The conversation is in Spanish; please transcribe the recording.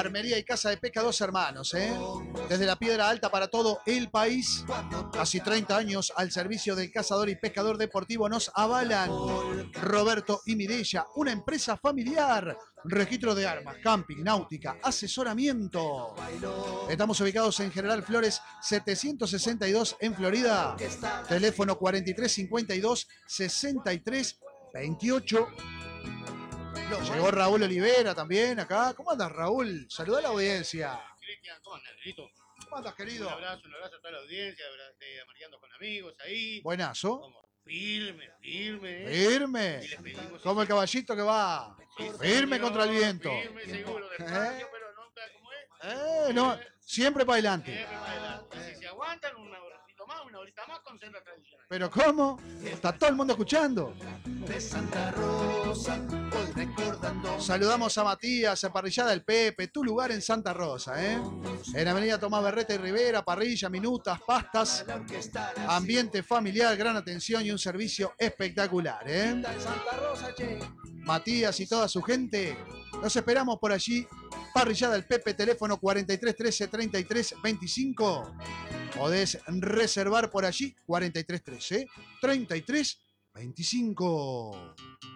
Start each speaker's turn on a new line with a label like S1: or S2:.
S1: Armería y Casa de Pesca Dos Hermanos, ¿eh? Desde la Piedra Alta para todo el país. Casi 30 años al servicio del cazador y pescador deportivo nos avalan. Roberto y Mireya, una empresa familiar. Registro de armas, camping, náutica, asesoramiento. Estamos ubicados en General Flores 762 en Florida. Teléfono 4352 6328. Llegó Raúl Olivera también acá. ¿Cómo andas, Raúl? Saludá a la audiencia.
S2: Cristian, ¿cómo andas, Grito?
S1: ¿Cómo andas, querido?
S2: Un abrazo a toda la audiencia, Mariando con amigos ahí.
S1: Buenazo.
S2: Como firme.
S1: Firme. Como el caballito que va.
S2: Sí,
S1: Firme
S2: señor,
S1: contra el viento.
S2: Firme, seguro, despacio, pero nunca, ¿cómo es?
S1: No, siempre para adelante.
S2: Siempre para adelante. Si se aguantan una horita más, con la tradicional.
S1: ¿Pero cómo? Está todo el mundo escuchando.
S3: De Santa Rosa, hoy recordando.
S1: Saludamos a Matías, a Parrillada del Pepe, tu lugar en Santa Rosa, ¿eh? En Avenida Tomás Berreta y Rivera, parrilla, minutas, pastas, ambiente familiar, gran atención y un servicio espectacular, ¿eh? Matías y toda su gente, los esperamos por allí. Parrillada del Pepe, teléfono 43 13 33 25. Podés reservar por allí 43 13 33 25.